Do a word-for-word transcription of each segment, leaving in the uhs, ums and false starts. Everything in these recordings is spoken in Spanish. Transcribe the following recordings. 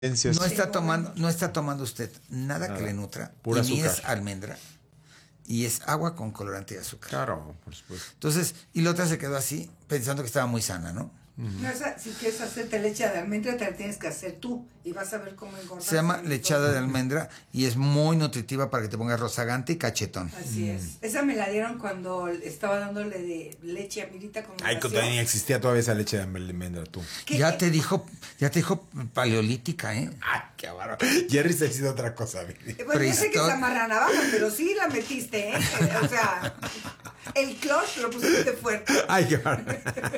No está tomando, no está tomando usted nada, nada. que le nutra. Pura y ni azúcar. es almendra. Y es agua con colorante y azúcar. Claro, por supuesto. Entonces, y la otra se quedó así, pensando que estaba muy sana, ¿no? Uh-huh. No, esa, si quieres hacerte leche de almendra, te la tienes que hacer tú y vas a ver cómo engordas. Se llama lechada de almendra y es muy nutritiva para que te pongas rozagante y cachetón. Así mm. es. Esa me la dieron cuando estaba dándole de leche a Mirita. Ay, cuando ni existía todavía esa leche de almendra, tú. Ya te dijo, ya te dijo paleolítica, ¿eh? Ay, qué bárbaro. Jerry se ha sido otra cosa, Miri. Pues Prehistor... yo sé que es amarranavaja, pero sí la metiste, ¿eh? O sea, el clutch lo pusiste fuerte. Ay, qué bárbaro.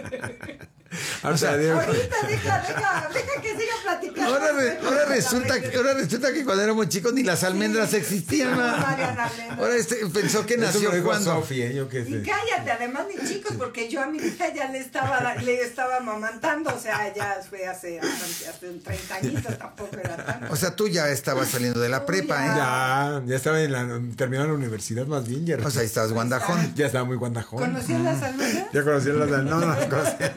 O sea, ahorita deja, deja, deja que siga platicando. Ahora, re, ahora, resulta, que, ahora resulta que cuando éramos chicos ni las almendras sí. existían. No, ahora este, pensó que nació cuando. Sofía, yo qué sé. Y cállate, además ni chicos, porque yo a mi hija ya le estaba, le estaba amamantando, o sea, ya fue hace, hace treinta añitos, tampoco era tanto. O sea, tú ya estabas saliendo de la tú prepa, ya. ¿eh? Ya, ya estaba en la, terminando la universidad más bien, Jerry. O sea, ahí estabas guandajón. Ya estaba muy guandajón. ¿Conocías mm. las almendras? Ya conocía las almendras, no, no las conocía.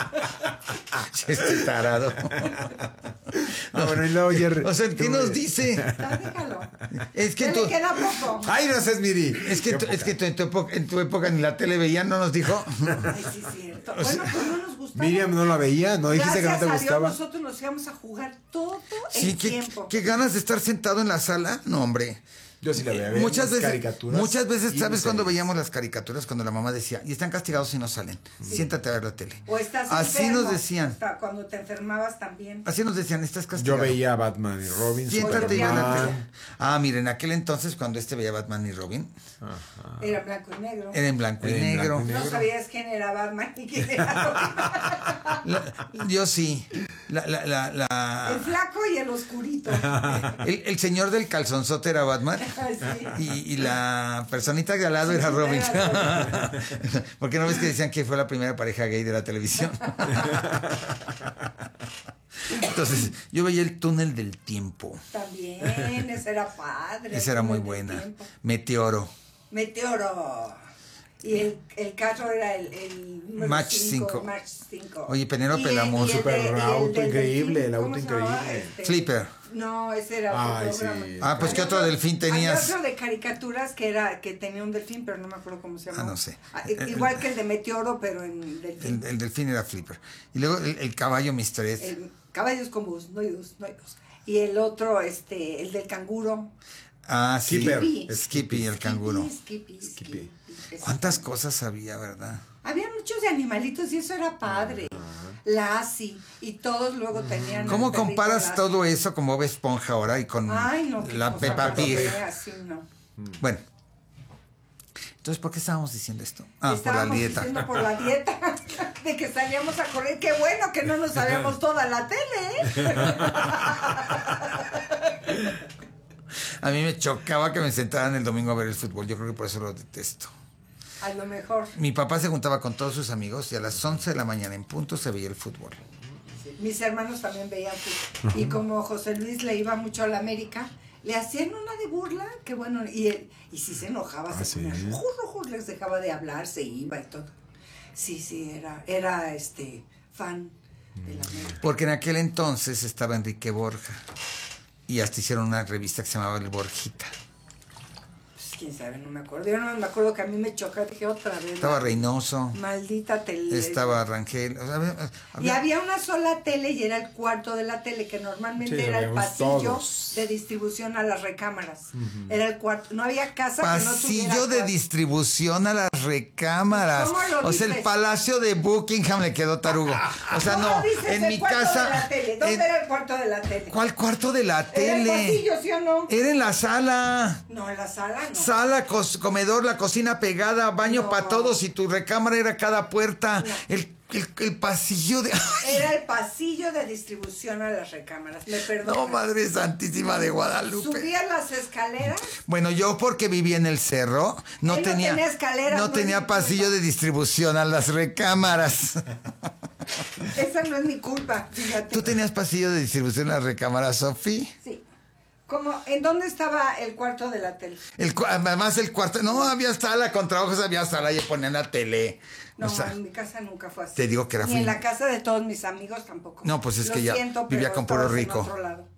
Este tarado. Ah, bueno, y luego Jerry. O sea, ¿qué nos dice? Déjalo. Es que ya tú. le queda poco. Ay, no seas Miri. Es que, tú, es que tú en, tu época, en tu época ni la tele veían, ¿no nos dijo? Ay, sí, es cierto. Bueno, pues no nos gustaba. Miriam no la veía, no dijiste Gracias que no te gustaba. Dios, nosotros nos íbamos a jugar todo sí, el ¿qué, tiempo. ¿Qué ganas de estar sentado en la sala? No, hombre. Yo sí la veía. Muchas veces, caricaturas. muchas veces, ¿sabes cuando veíamos las caricaturas? Cuando la mamá decía, y están castigados si no salen. Sí. Siéntate a ver la tele. O estás Así enfermo, nos decían. Hasta cuando te enfermabas también. Así nos decían, estás castigado. Yo veía Batman y Robin. Siéntate y ver la tele. Ah, mira, en aquel entonces, cuando este veía Batman y Robin. Ajá. Era blanco y negro. Era en blanco, y, en negro. blanco y negro. No sabías quién era Batman y quién era Robin. La, yo sí. La, la, la, la... El flaco y el oscurito. el, el señor del calzonzote era Batman. Sí. Y, y la personita de al lado sí, era Robin. Porque no ves que decían que fue la primera pareja gay de la televisión. Entonces, yo veía el túnel del tiempo. También, esa era padre. Esa era muy buena. Meteoro. Meteoro. Y el, el carro era el, el Match cinco. Match cinco. Oye, Penélope Lamour. Súper auto increíble, el auto increíble. Este, Flipper. No, ese era Ay, otro programa. sí. Ah, pues ¿qué otro delfín tenías? Había otro de caricaturas que era que tenía un delfín, pero no me acuerdo cómo se llama. Ah, no sé. Ah, igual el, que el de Meteoro, pero en delfín. El, el delfín era Flipper. Y luego el, el caballo mister Ed. El caballos con bus, no hay dos, no hay dos. Y el otro, este, el del canguro. Ah, sí. Skippy. Skippy, el canguro. Skippy, Skippy. Skippy. ¿Cuántas cosas había, verdad? Había muchos de animalitos y eso era padre. Lassie y todos luego tenían. ¿Cómo comparas todo eso con Bob Esponja ahora y con Ay, no, la Peppa Pig? Así, no. Bueno, entonces, ¿por qué estábamos diciendo esto? Ah, estábamos por la dieta. Diciendo por la dieta, de que salíamos a correr. Qué bueno que no nos sabíamos toda la tele, ¿eh? A mí me chocaba que me sentaran el domingo a ver el fútbol. Yo creo que por eso lo detesto. A lo mejor. Mi papá se juntaba con todos sus amigos y a las once de la mañana en punto se veía el fútbol. Sí. Mis hermanos también veían fútbol. Uh-huh. Y como José Luis le iba mucho a la América, le hacían una de burla, que bueno, y él, y si se enojaba, ¿Ah, se ponía sí? rojo, rojo, les dejaba de hablar, se iba y todo. Sí, sí, era, era este fan de la América. Porque en aquel entonces estaba Enrique Borja y hasta hicieron una revista que se llamaba El Borjita. Quién sabe, no me acuerdo. Yo no me acuerdo que a mí me chocó, dije otra vez. Estaba la... Reynoso. Maldita tele. Estaba Rangel. O sea, había, había... Y había una sola tele y era el cuarto de la tele, que normalmente sí, era el pasillo todos. de distribución a las recámaras. Uh-huh. Era el cuarto. No había casa pasillo que no tuviera Pasillo de cuarto. distribución a las recámaras. ¿Cómo lo o sea, dices? el palacio de Buckingham le quedó tarugo. O sea, no. En mi casa. De la tele? ¿Dónde en... era el cuarto de la tele? ¿Cuál cuarto de la tele? Era el pasillo, ¿sí o no? Era en la sala. No, en la sala no. Sala, cos comedor, la cocina pegada, baño no. para todos y tu recámara era cada puerta. No. El, el, el pasillo de... Era el pasillo de distribución a las recámaras. Me perdonas. No, Madre Santísima de Guadalupe. ¿Subías las escaleras? Bueno, yo porque vivía en el cerro, no Él tenía, no tenía escaleras. No, no tenía pasillo de distribución a las recámaras. Esa no es mi culpa, fíjate. ¿Tú tenías pasillo de distribución a las recámaras, Sofi? Sí. ¿Cómo? ¿En dónde estaba el cuarto de la tele? El, además el cuarto, no, había sala, contra ojos había sala y ponían la tele. No, o sea, en mi casa nunca fue así. Te digo que era Ni fui... en la casa de todos mis amigos tampoco. No, pues es Lo que ya siento, vivía pero con puro estabas en rico. otro lado.